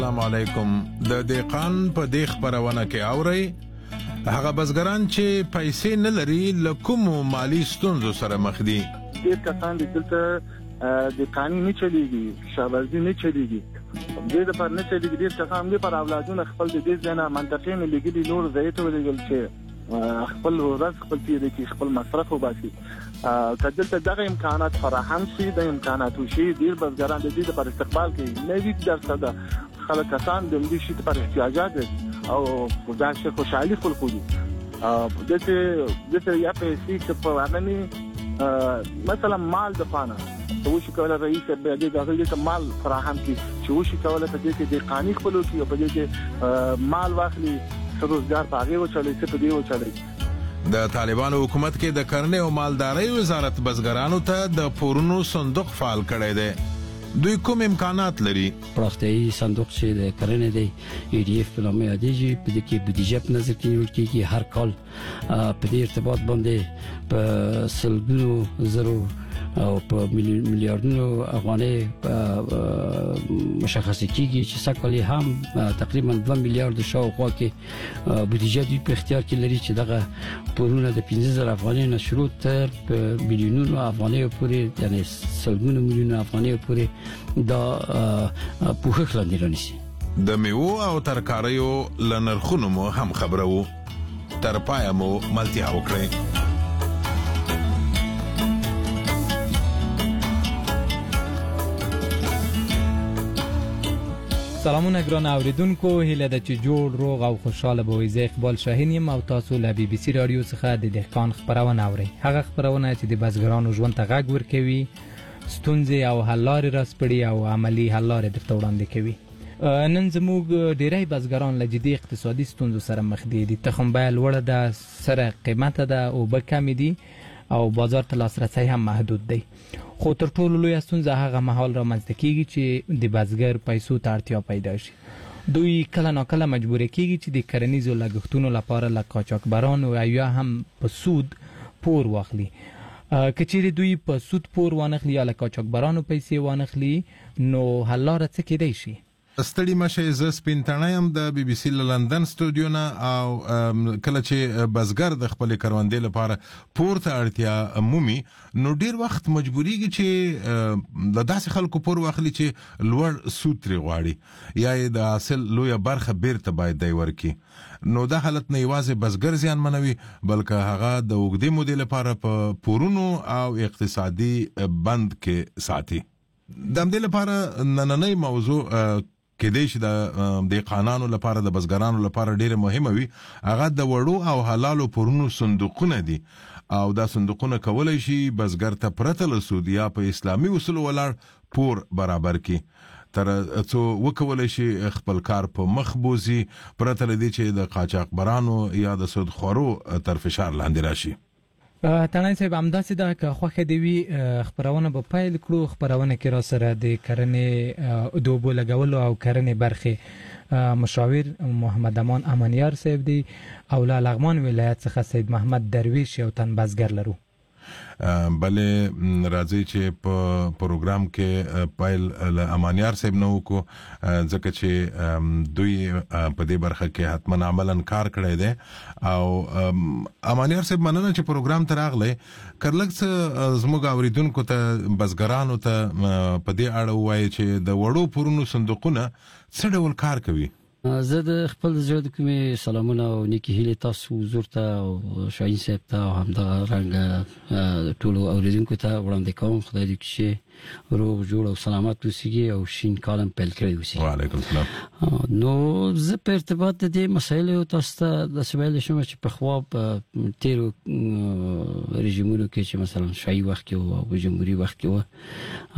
السلام علیکم. د دهقان په دې خبرونه کې اوري هغه بزګران چې پیسې نه لري له کومو مالي ستونزو سره مخ دي. ډېر کسان دلته د قانون نه چلیږي، شاورزي نه چلیږي، دې د پر نه چلیږي. ډېر کسان دې پر اولادونه خپل د دې ځنه منطقې نه لګي نور ځای ته ولګل چې خپل ورځ خپل تیر کې خپل مصرف وباسي. کله دغه امکانات فراهم شي، د امکاناتو شي ډېر بزګران د دې پر استقبال کوي. 90% خلک کسان د دې شي پر احتیاجات او دا شي خوشحالي خلکو دي. دته یا پیسې چې په باندې مثلا مال د پانه وشي کوله رئیس به دغه مال فراهم کی چې وشي کوله په دې کې د قانوني خپلو کې په دې کې مال واخلي روزګار پاغي و چلي څه په دې و چلي. د طالبانو حکومت کې د کرنې او مالدارۍ وزارت بزګرانو ته د پورونو صندوق فعال کړی دی. دوی کوم امکانات لري؟ پراختیایي صندوق چې د کرنې دی EDF په نامه یادېږي، په دې کې بودیجه په نظر کې نیول کېږي. هر کال په دې ارتباط باندې په سلګونو زرو او په میلیارډونو افغانۍ مشخص کېږي چې سکه‌کال هم تقریبا 2 میلیارډ شاوخوا کې بودیجه دوی په اختیار کې لري چې دغه پورونه د 15,000 افغانۍ نه شروع تر میلیونونو افغانۍ پورې، یعنی سلګونو میلیونو افغانۍ پورې دا پوښښ لاندې رانیسي. د میوو او ترکاریو له نرخونو مو هم خبرو. تر پایه مو ملتیا وکړئ. سلامونه ګران اوریدونکو، هیله ده چې جوړ روغ او خوشاله به وئ. زه اقبال شاهین یم او تاسو له BBC رادیو څخه د دهقان خبرونه اورئ. هغه خبرونه چې د بزګرانو ژوند ته غږ ورکوي، ستونزې او حل لارې راسپړي او عملی حل لارې درته وړاندې کوي. نن زموږ ډیری بزګران له جدي اقتصادي ستونزو سره مخ دي. د تخم بیه لوړه ده، سره قیمته ده، اوبه کمې دي او بازار ته لاسرسی هم محدود دی. خو تر ټولو لویه ستونزه هغه مهال رامنځته کیږي چې د بزګر پیسو ته اړتیا پیدا شي. دوی کله ناکله مجبور کیږي چې د کرنیزو لګښتونو لپاره له قاچاقبرانو یا هم په سود پور واخلي. که چیرې دوی په سود پور وانخلي یا له قاچاقبرانو پیسې وانخلي، نو حل لاره څه کیدای شي؟ ستړي مشه، زه سپین تڼی یم د BBC لندن سټوډیو نه. او کله چې بزګر د خپل کروندې لپاره پور ته اړتیا مومي، نو ډیر وخت مجبوریږي چې د داسې خلکو پور واخلي چې لوړ سود ترې غواړي یا د حاصل لویه برخه بیرته باید دی ورکړي. نو دا حالت نه یوازې بزګر زیانمنوي، بلکې هغه د اوږدې مودې لپاره په پورونو او اقتصادي بند کې ساتي. د همدې لپاره نننۍ موضوع کېدای شي د دهقانانو لپاره، د بزګرانو لپاره ډیره مهمه وي. هغه د وړو او حلالو پورونو صندوقونه دي، او دا صندوقونه کولای شي بزګر ته پرته له سود یا په اسلامي اصولو ولاړ پور برابر کړي، تر څو وکولای شي خپل کار په مخ بوزي، پرته له دې چې د قاچاقبرانو یا د سود خورو تر فشار لاندې راشي. تڼی صاحب، همداسې ده که خوښه دې وي خپرونه به پیل کړو. خپرونه کې را سره د کرنې د اوبو لګولو او کرنې برخې مشاور محمد امان امانیار صاحب دی، او له لغمان ولایت څخه سید محمد درویش یو تن بزګر لرو. بلې راځي چې په پروګرام کې پایل له امانیار صاحب نه وکړو، ځکه چې دوی په دې برخه کې حتما عملاً کار کړی دی. او امانیار صاحب، مننه چې پروګرام ته راغلی. کرلک څه زموږ اوریدونکو ته، بزګرانو ته په دې اړه ووایي چې د وړو پورونو صندوقونه څه ډول کار کوي؟ زه د خپل زړه د کومې سلامونه او نیکی هیلې تاسو حضور ته او شاهین صاحب ته او همدغه رنګه ټولو اوریدونکو ته وړاندې کوم. خدای دې چې روغ جوړ او سلامت اوسیږي او شین کال هم پیل کړی اوسي. وعلیکم السلام. نو زه په ارتباط د دې مسایلو تاسو ته داسې ویلی شم چې پخوا په تیرو رژیمونو کې چې مثلا شاهي وخت کې او جمهوري وخت کې